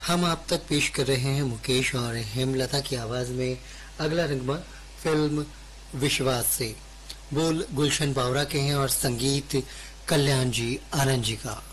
हम आप तक पेश कर रहे हैं मुकेश और हेमलता की आवाज में अगला रंगमा फिल्म विश्वास से। बोल गुलशन बावरा के हैं और संगीत कल्याण जी आनंद जी का।